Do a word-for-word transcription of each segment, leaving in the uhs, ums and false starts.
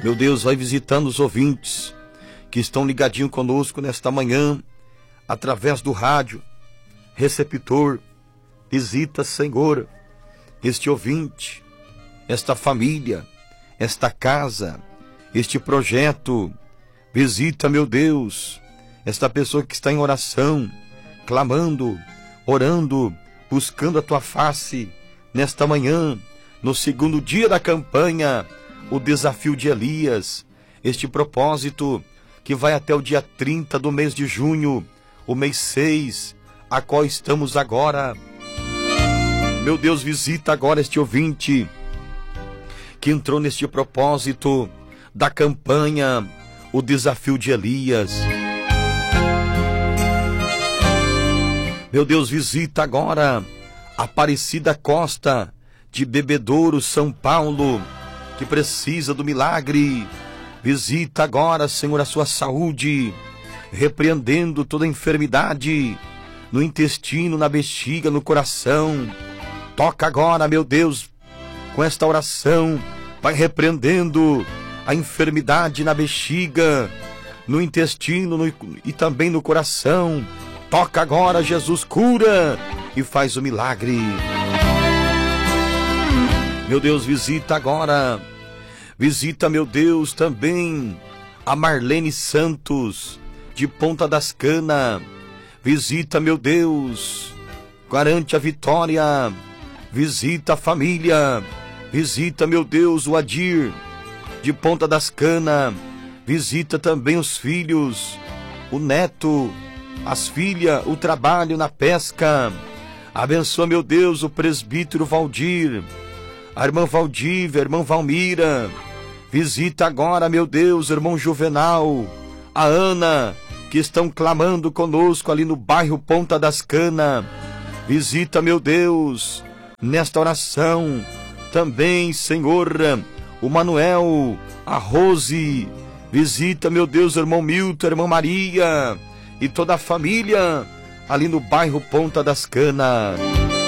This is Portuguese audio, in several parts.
Meu Deus, vai visitando os ouvintes que estão ligadinhos conosco nesta manhã, através do rádio, receptor. Visita, Senhor, este ouvinte, esta família, esta casa, este projeto. Visita, meu Deus, esta pessoa que está em oração, clamando, orando, buscando a tua face nesta manhã, no segundo dia da campanha, o desafio de Elias, este propósito que vai até o dia trinta do mês de junho, o mês seis, a qual estamos agora. Meu Deus, visita agora este ouvinte que entrou neste propósito da campanha, o desafio de Elias. Meu Deus, visita agora Aparecida Costa, de Bebedouro, São Paulo, que precisa do milagre. Visita agora, Senhor, a sua saúde, repreendendo toda enfermidade no intestino, na bexiga, no coração. Toca agora, meu Deus, com esta oração, vai repreendendo a enfermidade na bexiga, no intestino no, e também no coração. Toca agora, Jesus, cura e faz o milagre. Meu Deus, visita agora, visita, meu Deus, também a Marlene Santos, de Ponta das Canas. Visita, meu Deus, garante a vitória. Visita a família, visita, meu Deus, o Adir, de Ponta das Canas. Visita também os filhos, o neto, as filhas, o trabalho na pesca. Abençoa, meu Deus, o presbítero Valdir, a irmã Valdívia, a irmã Valmira. Visita agora, meu Deus, o irmão Juvenal, a Ana, que estão clamando conosco ali no bairro Ponta das Canas. Visita, meu Deus, nesta oração também, Senhor, o Manuel, a Rose. Visita, meu Deus, o irmão Milton, a irmã Maria e toda a família ali no bairro Ponta das Canas.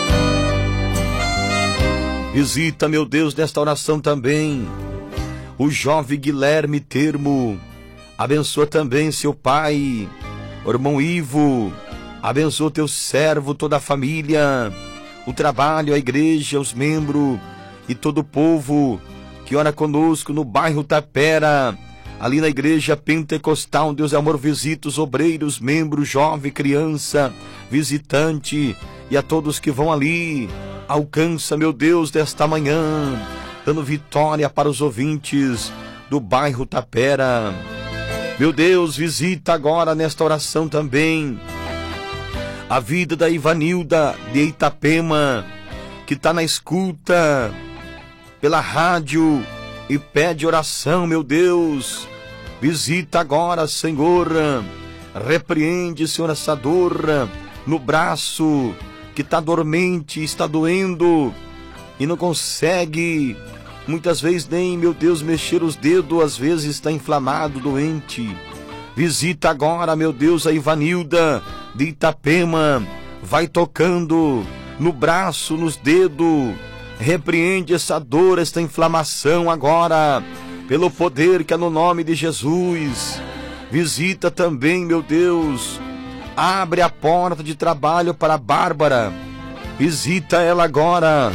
Visita, meu Deus, nesta oração também o jovem Guilherme Termo. Abençoa também seu pai, o irmão Ivo. Abençoa teu servo, toda a família, o trabalho, a igreja, os membros e todo o povo que ora conosco no bairro Tapera, ali na igreja pentecostal. Deus é amor, visita os obreiros, membros, jovem, criança, visitante e a todos que vão ali. Alcança, meu Deus, desta manhã, dando vitória para os ouvintes do bairro Tapera. Meu Deus, visita agora nesta oração também a vida da Ivanilda de Itapema, que está na escuta pela rádio e pede oração, meu Deus. Visita agora, Senhor. Repreende, Senhor, essa dor no braço que está dormente, está doendo e não consegue muitas vezes nem, meu Deus, mexer os dedos, às vezes está inflamado, doente. Visita agora, meu Deus, a Ivanilda de Itapema. Vai tocando no braço, nos dedos. Repreende essa dor, esta inflamação agora, pelo poder que é no nome de Jesus. Visita também, meu Deus, abre a porta de trabalho para a Bárbara. Visita ela agora.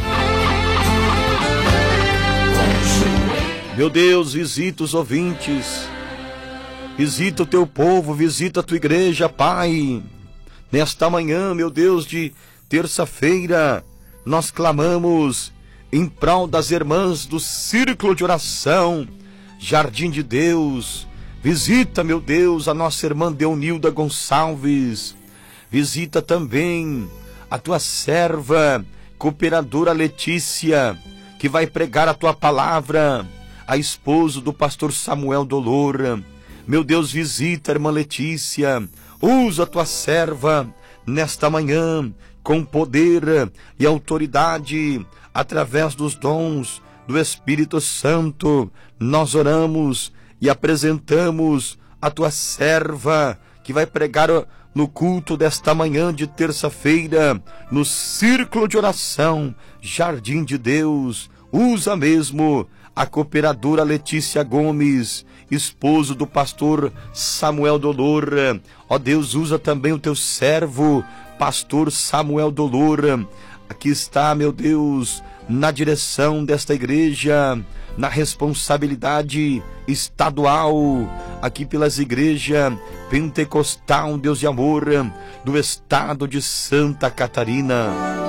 Meu Deus, visita os ouvintes. Visita o teu povo, visita a tua igreja, Pai. Nesta manhã, meu Deus, de terça-feira, nós clamamos em prol das irmãs do Círculo de Oração, Jardim de Deus. Visita, meu Deus, a nossa irmã Deonilda Gonçalves. Visita também a tua serva, cooperadora Letícia, que vai pregar a tua palavra, a esposa do pastor Samuel Dolor. Meu Deus, visita a irmã Letícia, usa a tua serva nesta manhã com poder e autoridade, através dos dons do Espírito Santo. Nós oramos e apresentamos a tua serva, que vai pregar no culto desta manhã de terça-feira, no Círculo de Oração, Jardim de Deus. Usa mesmo a cooperadora Letícia Gomes, esposo do pastor Samuel Dolor. Ó Deus, usa também o teu servo, pastor Samuel Dolor. Aqui está, meu Deus, na direção desta igreja, na responsabilidade estadual, aqui pelas igrejas pentecostal, Deus de amor, do estado de Santa Catarina.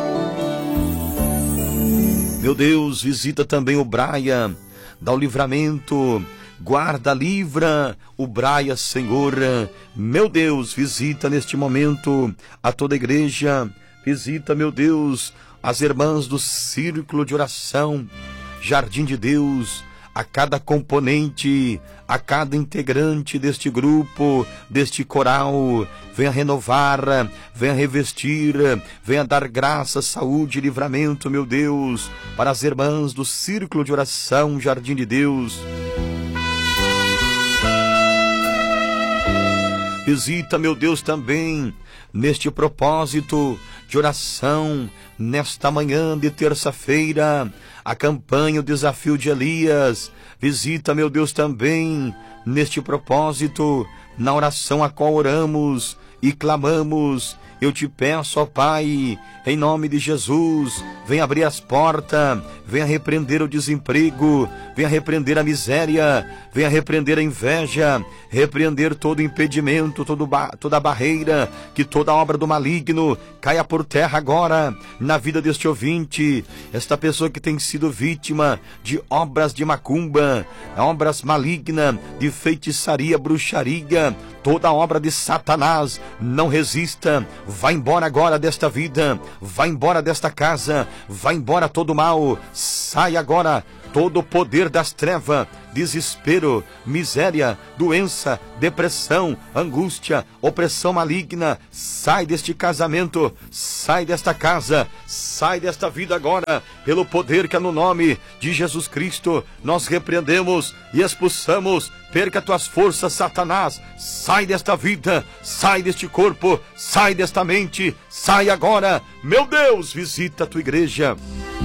Meu Deus, visita também o Braia, dá o livramento, guarda, livra o Braia, Senhor. Meu Deus, visita neste momento a toda a igreja, visita, meu Deus, as irmãs do Círculo de Oração, Jardim de Deus, a cada componente, a cada integrante deste grupo, deste coral. Venha renovar, venha revestir, venha dar graça, saúde e livramento, meu Deus, para as irmãs do Círculo de Oração, Jardim de Deus. Visita, meu Deus, também neste propósito de oração, nesta manhã de terça-feira, a campanha, o desafio de Elias. Visita, meu Deus, também neste propósito, na oração a qual oramos e clamamos. Eu te peço, ó Pai, em nome de Jesus, venha abrir as portas, venha repreender o desemprego, venha repreender a miséria, venha repreender a inveja, repreender todo impedimento, todo ba toda barreira, que toda obra do maligno caia por terra agora, na vida deste ouvinte, esta pessoa que tem sido vítima de obras de macumba, obras malignas, de feitiçaria, bruxaria, toda obra de Satanás. Não resista, vai embora agora desta vida, vai embora desta casa, vai embora todo o mal, sai agora todo o poder das trevas, desespero, miséria, doença, depressão, angústia, opressão maligna. Sai deste casamento, sai desta casa, sai desta vida agora, pelo poder que é no nome de Jesus Cristo. Nós repreendemos e expulsamos. Perca tuas forças, Satanás. Sai desta vida, sai deste corpo, sai desta mente, sai agora. Meu Deus, visita a tua igreja.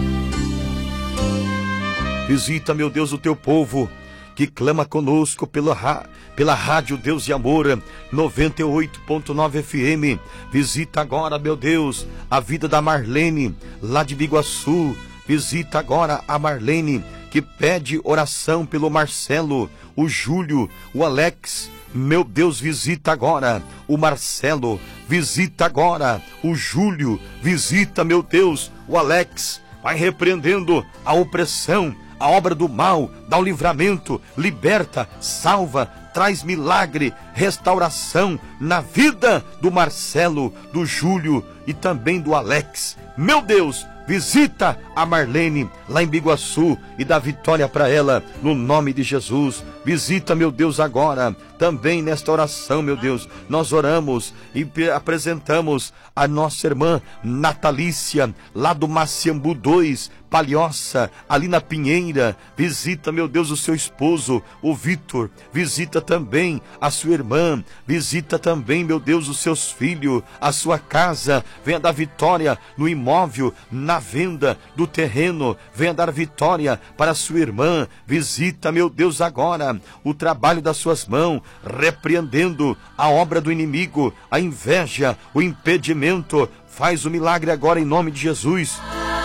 Visita, meu Deus, o teu povo que clama conosco pela, pela rádio Deus e Amor noventa e oito ponto nove F M. Visita agora, meu Deus, a vida da Marlene, lá de Biguaçu. Visita agora a Marlene, que pede oração pelo Marcelo, o Júlio, o Alex. Meu Deus, visita agora o Marcelo, visita agora o Júlio, visita, meu Deus, o Alex. Vai repreendendo a opressão, a obra do mal, dá o livramento, liberta, salva, traz milagre, restauração na vida do Marcelo, do Júlio e também do Alex. Meu Deus, visita a Marlene lá em Biguaçu e dá vitória para ela, no nome de Jesus. Visita, meu Deus, agora, também nesta oração, meu Deus, nós oramos e apresentamos a nossa irmã Natalícia, lá do Maciambu dois, Palhoça, ali na Pinheira. Visita, meu Deus, o seu esposo, o Vitor. Visita também a sua irmã. Visita também, meu Deus, os seus filhos, a sua casa. Venha dar vitória no imóvel, na venda do terreno. Venha dar vitória para a sua irmã. Visita, meu Deus, agora o trabalho das suas mãos, repreendendo a obra do inimigo, a inveja, o impedimento. Faz o milagre agora em nome de Jesus.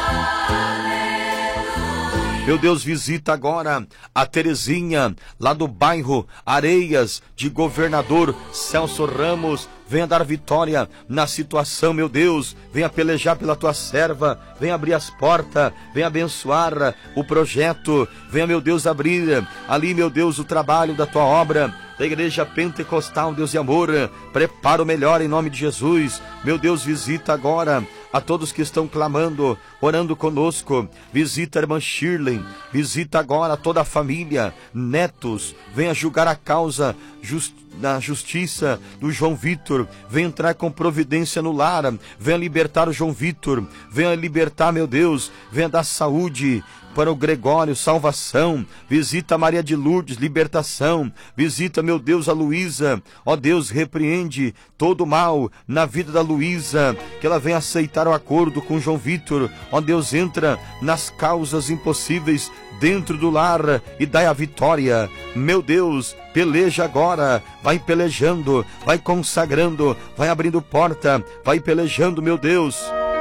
Meu Deus, visita agora a Terezinha, lá do bairro Areias, de Governador Celso Ramos. Venha dar vitória na situação, meu Deus. Venha pelejar pela tua serva. Venha abrir as portas. Venha abençoar o projeto. Venha, meu Deus, abrir ali, meu Deus, o trabalho da tua obra, da Igreja Pentecostal Deus e Amor. Prepara o melhor em nome de Jesus. Meu Deus, visita agora a todos que estão clamando, orando conosco. Visita a irmã Shirley, visita agora toda a família, netos. Venha julgar a causa just, na justiça do João Vitor. Venha entrar com providência no lar. Venha libertar o João Vitor. Venha libertar, meu Deus. Venha dar saúde para o Gregório, salvação. Visita a Maria de Lourdes, libertação. Visita, meu Deus, a Luísa. Ó Deus, repreende todo o mal na vida da Luísa, que ela venha aceitar o acordo com João Vitor. Ó Deus, entra nas causas impossíveis dentro do lar e dai a vitória. Meu Deus, peleja agora, vai pelejando, vai consagrando, vai abrindo porta, vai pelejando, meu Deus.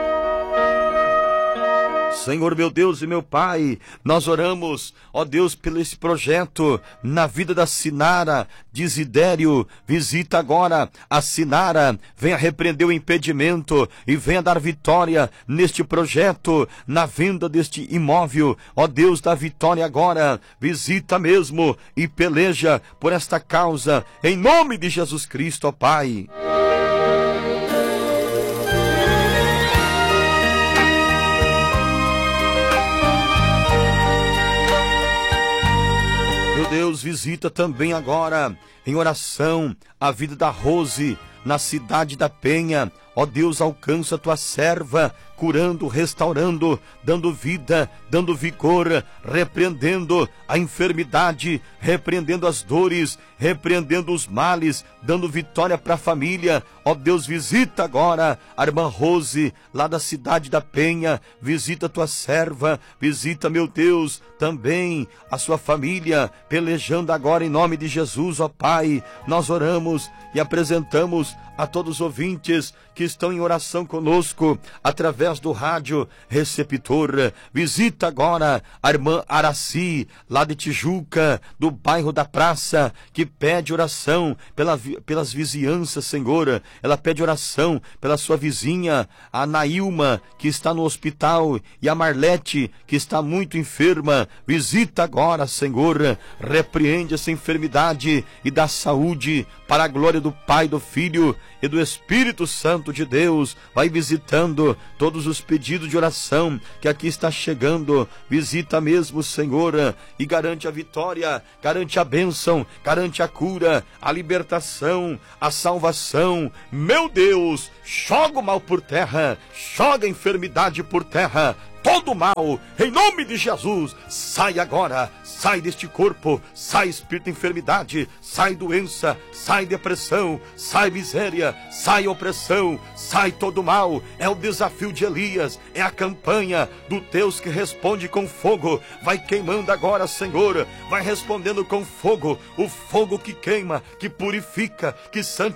Senhor, meu Deus e meu Pai, nós oramos, ó Deus, pelo esse projeto na vida da Sinara, de Zidério. Visita agora a Sinara, venha repreender o impedimento e venha dar vitória neste projeto, na venda deste imóvel. Ó Deus, dá vitória agora, visita mesmo e peleja por esta causa, em nome de Jesus Cristo, ó Pai. Deus, visita também agora, em oração, a vida da Rose, na cidade da Penha. Ó Deus, alcança a tua serva, curando, restaurando, dando vida, dando vigor, repreendendo a enfermidade, repreendendo as dores, repreendendo os males, dando vitória para a família. Ó Deus, visita agora a irmã Rose, lá da cidade da Penha. Visita a tua serva, visita, meu Deus, também a sua família, pelejando agora em nome de Jesus, ó Pai. Nós oramos e apresentamos a todos os ouvintes que estão em oração conosco, através do rádio receptor. Visita agora a irmã Araci, lá de Tijuca, do bairro da Praça, que pede oração pela, pelas vizinhanças, Senhor. Ela pede oração pela sua vizinha, a Nailma, que está no hospital, e a Marlete, que está muito enferma. Visita agora, Senhor, repreende essa enfermidade e dá saúde para a glória do Pai, do Filho e do Espírito Santo de Deus. Vai visitando todos os pedidos de oração que aqui está chegando. Visita mesmo, Senhor, e garante a vitória, garante a bênção, garante a cura, a libertação, a salvação. Meu Deus, joga o mal por terra, joga a enfermidade por terra. Todo mal, em nome de Jesus, sai agora, sai deste corpo, sai espírito de enfermidade, sai doença, sai depressão, sai miséria, sai opressão, sai todo mal. É o desafio de Elias, é a campanha do Deus que responde com fogo. Vai queimando agora, Senhor, vai respondendo com fogo, o fogo que queima, que purifica, que santifica.